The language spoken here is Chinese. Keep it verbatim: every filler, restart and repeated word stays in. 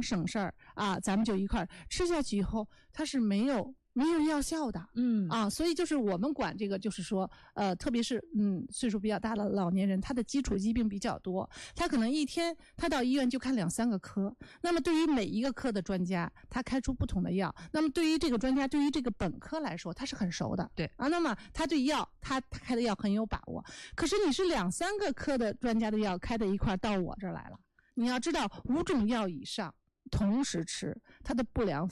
省事儿啊，咱们就一块儿吃下去以后，它是没有没有药效的， 嗯啊，所以就是我们管这个，就是说，呃，特别是嗯岁数比较大的老年人，他的基础疾病比较多，他可能一天他到医院就看两三个科，那么对于每一个科的专家，他开出不同的药，那么对于这个专家，对于这个本科来说，他是很熟的， 对啊，那么他对药，他他开的药很有把握，可是你是两三个科的专家的药开在一块到我这儿来了，你要知道五种药以上同时吃，它的不良